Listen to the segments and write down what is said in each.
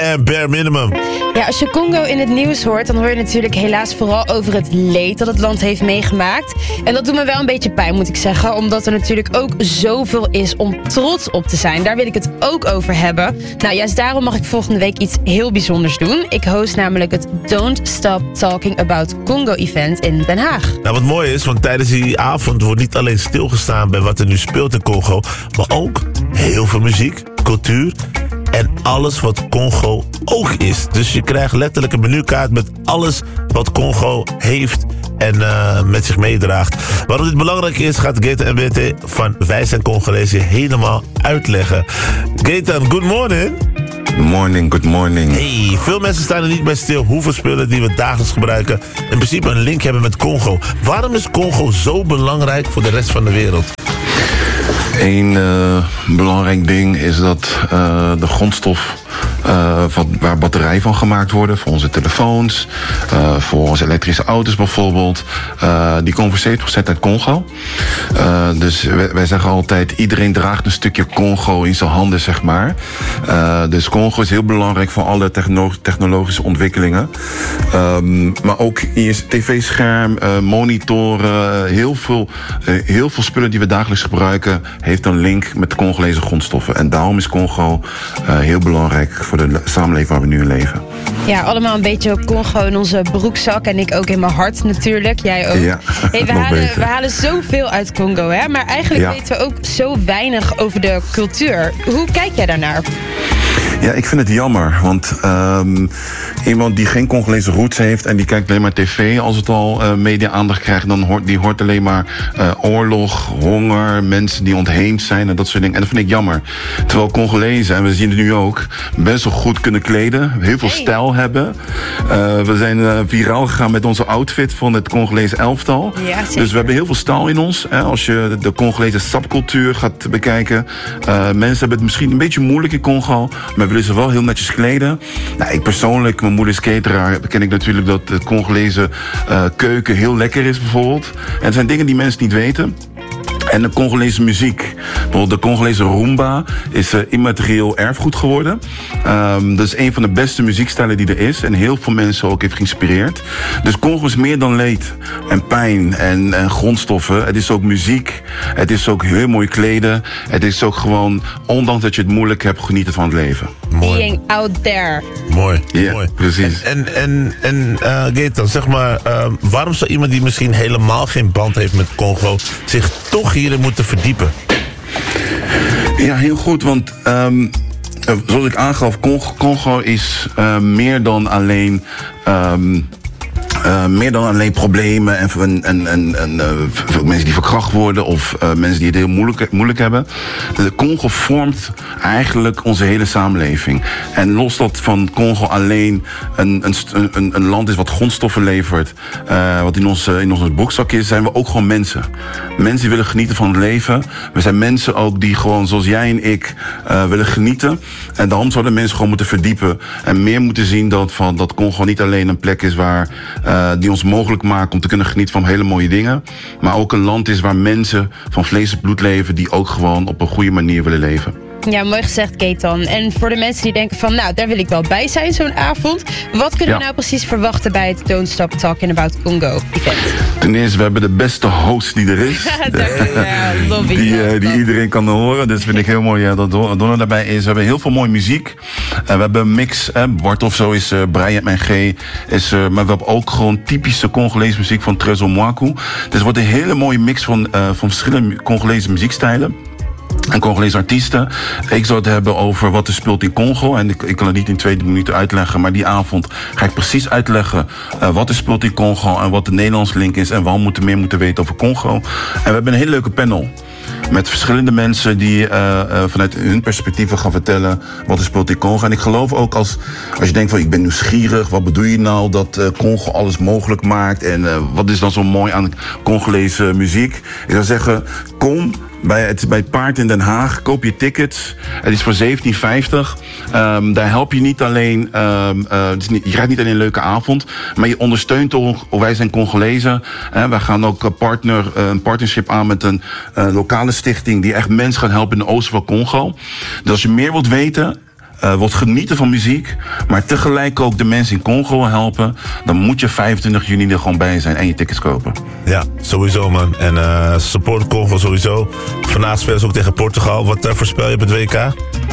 en Bare Minimum. Ja, als je Congo in het nieuws hoort, dan hoor je natuurlijk helaas vooral over het leed dat het land heeft meegemaakt. En dat doet me wel een beetje pijn, moet ik zeggen, omdat er natuurlijk ook zoveel is om trots op te zijn. Daar wil ik het ook over hebben. Nou, juist daarom mag ik volgende week iets heel bijzonders doen. Ik host namelijk het Don't Stop Talking About Congo event in Den Haag. Nou, wat mooi is, want tijdens die avond wordt niet alleen stilgestaan bij wat er nu speelt in Congo, maar ook heel veel muziek, cultuur en alles wat Congo ook is. Dus je krijgt letterlijk een menukaart met alles wat Congo heeft en met zich meedraagt. Waarom dit belangrijk is, gaat Gaëtan MBT van Wij zijn Congolezen helemaal uitleggen. Gaëtan, good morning. Good morning. Hey, veel mensen staan er niet bij stil hoeveel spullen die we dagelijks gebruiken in principe een link hebben met Congo. Waarom is Congo zo belangrijk voor de rest van de wereld? Eén belangrijk ding is dat de grondstof waar batterijen van gemaakt worden, voor onze telefoons, voor onze elektrische auto's bijvoorbeeld, die komen voor 70% uit Congo. Dus wij zeggen altijd, iedereen draagt een stukje Congo in zijn handen, zeg maar. Dus Congo is heel belangrijk voor alle technologische ontwikkelingen. Maar ook in je tv-scherm, monitoren, heel veel spullen die we dagelijks gebruiken, heeft een link met Congolese grondstoffen. En daarom is Congo heel belangrijk voor de samenleving waar we nu in leven. Ja, allemaal een beetje Congo in onze broekzak en ik ook in mijn hart natuurlijk. Jij ook. Ja, hey, we halen zoveel uit Congo, hè? Maar eigenlijk weten we ook zo weinig over de cultuur. Hoe kijk jij daarnaar? Ja, ik vind het jammer, want iemand die geen Congolese roots heeft en die kijkt alleen maar tv, als het al media-aandacht krijgt, dan hoort alleen maar oorlog, honger, mensen die ontheemd zijn en dat soort dingen. En dat vind ik jammer. Terwijl Congolezen, en we zien het nu ook, best wel goed kunnen kleden, heel veel stijl hebben. We zijn viraal gegaan met onze outfit van het Congolese elftal. Ja, dus we hebben heel veel stijl in ons. Als je de Congolese sapcultuur gaat bekijken, mensen hebben het misschien een beetje moeilijk in Congo, maar willen ze wel heel netjes kleden. Nou, ik persoonlijk, mijn moeder is cateraar, ken ik natuurlijk dat de Congolese keuken heel lekker is bijvoorbeeld. En er zijn dingen die mensen niet weten. En de Congolese muziek. Bijvoorbeeld de Congolese rumba is immaterieel erfgoed geworden. Dat is een van de beste muziekstijlen die er is. En heel veel mensen ook heeft geïnspireerd. Dus Congo is meer dan leed en pijn en grondstoffen. Het is ook muziek. Het is ook heel mooi kleden. Het is ook gewoon, ondanks dat je het moeilijk hebt, genieten van het leven. Mooi. Being out there. Mooi. Ja, mooi. Precies. En Gaëtan, zeg maar, waarom zou iemand die misschien helemaal geen band heeft met Congo zich toch hierin moeten verdiepen? Ja, heel goed, want zoals ik aangaf, Congo is meer dan alleen problemen en mensen die verkracht worden of mensen die het heel moeilijk hebben. De Congo vormt eigenlijk onze hele samenleving. En los dat van Congo alleen een land is wat grondstoffen levert, wat in onze broekzak is, zijn we ook gewoon mensen. Mensen die willen genieten van het leven. We zijn mensen ook die gewoon, zoals jij en ik, willen genieten. En daarom zouden mensen gewoon moeten verdiepen en meer moeten zien dat Congo niet alleen een plek is waar die ons mogelijk maken om te kunnen genieten van hele mooie dingen. Maar ook een land is waar mensen van vlees en bloed leven die ook gewoon op een goede manier willen leven. Ja, mooi gezegd, Gaëtan. En voor de mensen die denken van, nou, daar wil ik wel bij zijn, zo'n avond. Wat kunnen we nou precies verwachten bij het Don't Stop Talking About Congo event? Ten eerste, we hebben de beste host die er is. Die iedereen kan horen. Dus vind ik heel mooi dat Donna daarbij is. We hebben heel veel mooie muziek. We hebben een mix. Bart of zo is Brian en G. Maar we hebben ook gewoon typische Congolese muziek van Trésor Mwaku. Dus het wordt een hele mooie mix van verschillende Congolese muziekstijlen. En Congolese artiesten. Ik zou het hebben over wat er speelt in Congo. En ik kan het niet in 2 minuten uitleggen. Maar die avond ga ik precies uitleggen wat er speelt in Congo. En wat de Nederlandse link is. En waarom we meer moeten weten over Congo. En we hebben een hele leuke panel. Met verschillende mensen die vanuit hun perspectieven gaan vertellen wat er speelt in Congo. En ik geloof ook als je denkt van ik ben nieuwsgierig. Wat bedoel je nou dat Congo alles mogelijk maakt? En wat is dan zo mooi aan Congolese muziek? Ik zou zeggen, kom bij het paard in Den Haag. Koop je tickets. Het is voor €17,50. Daar help je niet alleen. Je krijgt niet alleen een leuke avond. Maar je ondersteunt ook. Wij zijn Congolezen. Wij gaan ook een partnership aan met een lokale stichting die echt mensen gaat helpen in de oosten van Congo. Dus als je meer wilt weten, wilt genieten van muziek, maar tegelijk ook de mensen in Congo helpen, dan moet je 25 juni er gewoon bij zijn en je tickets kopen. Ja, sowieso man. En support Congo sowieso. Vandaag spelen ze ook tegen Portugal. Wat voorspel je op het WK?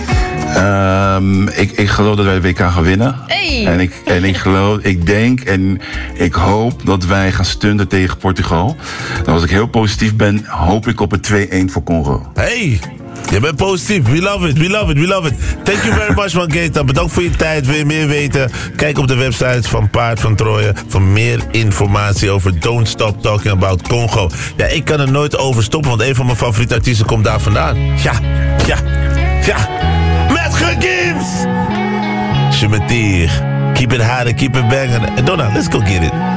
Ik geloof dat wij de WK gaan winnen. Hey. En ik denk en ik hoop dat wij gaan stunten tegen Portugal. En als ik heel positief ben, hoop ik op een 2-1 voor Congo. Hey, je bent positief. We love it, we love it, we love it. Thank you very much, man, Keita. Bedankt voor je tijd. Wil je meer weten? Kijk op de website van Paard van Troje voor meer informatie over Don't Stop Talking About Congo. Ja, ik kan er nooit over stoppen, want een van mijn favoriete artiesten komt daar vandaan. Ja. Met Gibbs! Je me tire. Keep it hard and keep it banging. Donna, let's go get it.